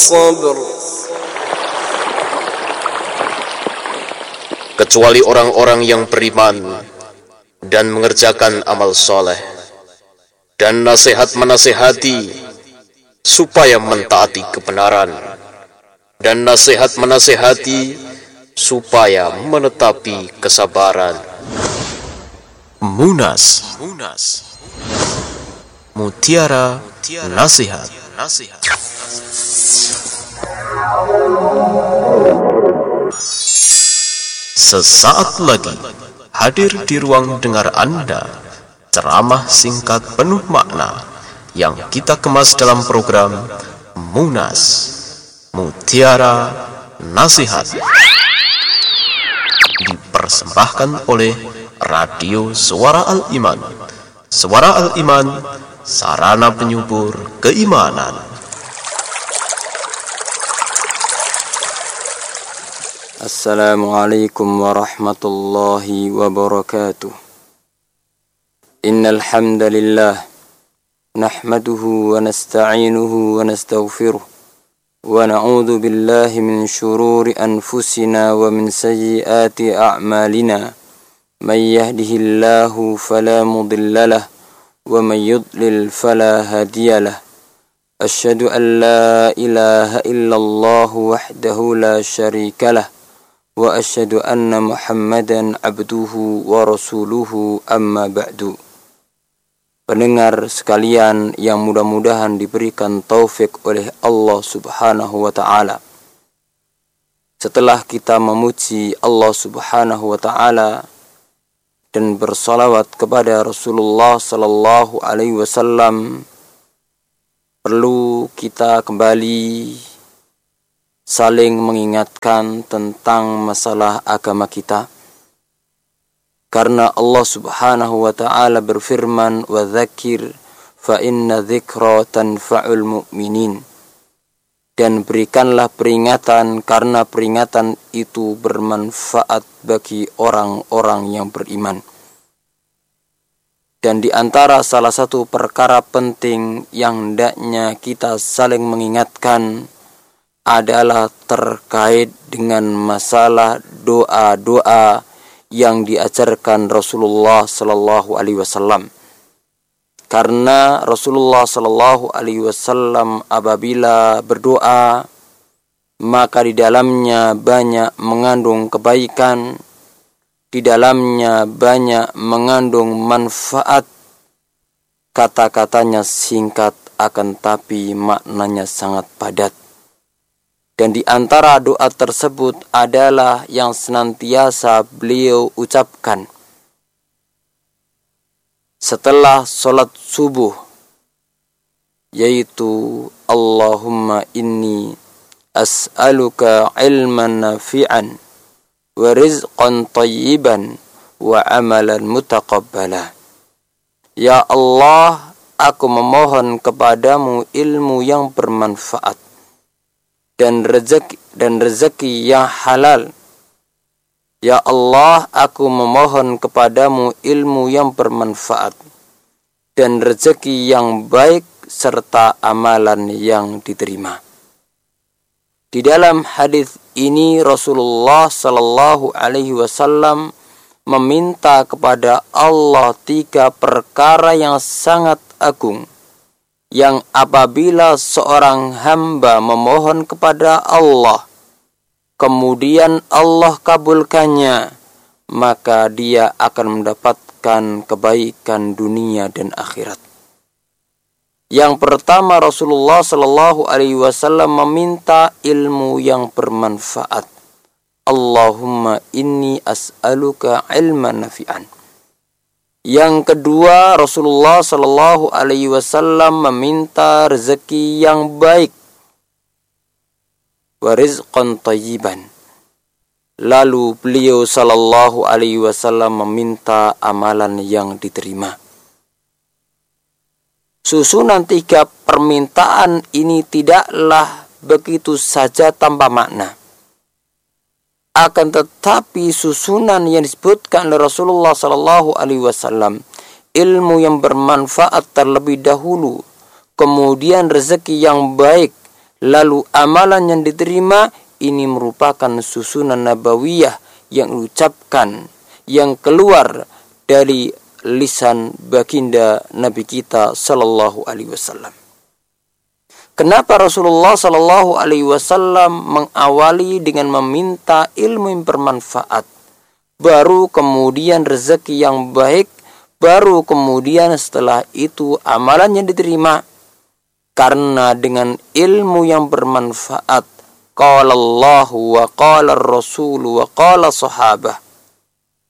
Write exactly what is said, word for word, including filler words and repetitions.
الصبر kecuali orang-orang yang beriman dan mengerjakan amal soleh dan nasihat menasihati supaya mentaati kebenaran dan nasihat menasihati supaya menetapi kesabaran. Munas, Munas. Mutiara Nasihat. Sesaat lagi hadir di ruang dengar Anda ceramah singkat penuh makna yang kita kemas dalam program Munas Mutiara Nasihat, dipersembahkan oleh Radio Suara Al-Iman. Suara Al-Iman, sarana penyubur keimanan. Assalamualaikum warahmatullahi wabarakatuh. Innal hamdalillah nahmaduhu wa nasta'inuhu wa nastaghfiruh wa na'udzu billahi min shururi anfusina wa min sayyiati a'malina. May yahdihillahu fala mudilla lahu wa may yudlil fala hadiyalah. Asyhadu an la ilaha illallah wahdahu la syarika lah wa asyhadu anna Muhammadan abduhu wa rasuluhu, amma ba'du. Pendengar sekalian yang mudah-mudahan diberikan taufik oleh Allah Subhanahu wa taala. Setelah kita memuji Allah Subhanahu wa taala dan bersalawat kepada Rasulullah sallallahu alaihi wasallam, perlu kita kembali saling mengingatkan tentang masalah agama kita. Karena Allah Subhanahu wa taala berfirman, "Wa dzakir fa inna dzikra tanfa'ul mu'minin." Dan berikanlah peringatan karena peringatan itu bermanfaat bagi orang-orang yang beriman. Dan di antara salah satu perkara penting yang hendaknya kita saling mengingatkan adalah terkait dengan masalah doa-doa yang diajarkan Rasulullah sallallahu alaihi wasallam. Karena Rasulullah sallallahu alaihi wasallam apabila berdoa, maka di dalamnya banyak mengandung kebaikan, di dalamnya banyak mengandung manfaat. Kata-katanya singkat akan tapi maknanya sangat padat. Dan di antara doa tersebut adalah yang senantiasa beliau ucapkan setelah sholat subuh, yaitu Allahumma inni as'aluka ilman nafi'an wa rizqan tayyiban wa amalan mutaqabbala. Ya Allah, aku memohon kepadamu ilmu yang bermanfaat dan rezeki dan rezeki yang halal. Ya Allah, aku memohon kepadamu ilmu yang bermanfaat dan rezeki yang baik serta amalan yang diterima. Di dalam hadis ini Rasulullah sallallahu alaihi wasallam meminta kepada Allah tiga perkara yang sangat agung, yang apabila seorang hamba memohon kepada Allah, kemudian Allah kabulkannya, maka dia akan mendapatkan kebaikan dunia dan akhirat. Yang pertama, Rasulullah sallallahu alaihi wasallam meminta ilmu yang bermanfaat. Allahumma inni as'aluka ilman nafi'an. Yang kedua, Rasulullah sallallahu alaihi wasallam meminta rezeki yang baik, wa rizqan tayyiban. Lalu beliau sallallahu alaihi wasallam meminta amalan yang diterima. Susunan tiga permintaan ini tidaklah begitu saja tanpa makna. Akan tetapi susunan yang disebutkan oleh Rasulullah sallallahu alaihi wasallam, ilmu yang bermanfaat terlebih dahulu, kemudian rezeki yang baik, Lalu amalan yang diterima ini merupakan susunan nabawiyah yang diucapkan, yang keluar dari lisan baginda Nabi kita sallallahu alaihi wasallam. Kenapa Rasulullah sallallahu alaihi wasallam mengawali dengan meminta ilmu yang bermanfaat, baru kemudian rezeki yang baik, baru kemudian setelah itu amalan yang diterima? Karena dengan ilmu yang bermanfaat, qala Allah wa qala Rasul wa qala sahabah,